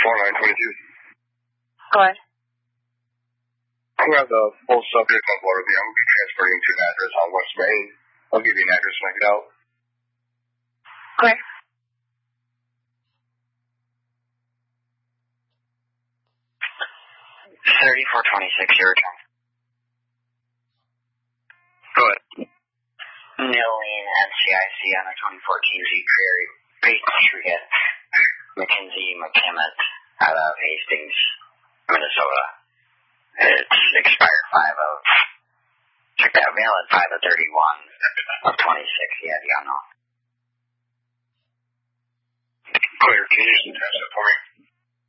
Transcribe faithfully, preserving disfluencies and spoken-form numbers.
four nine twenty-two. Go ahead. I have the full subject on board with me. I'm going to be transferring to an address on West Main. I'll give you an address when I get out. Okay. thirty-four twenty-six, your return. Go ahead. Nilene N C I C on a twenty fourteen Jeep Prairie Patriot Mackenzie McKimmett out of Hastings, Minnesota. It's expired five of, check that mail at five of thirty-one of twenty-six. Yeah, the unknown. Clear. Can you just test it for me?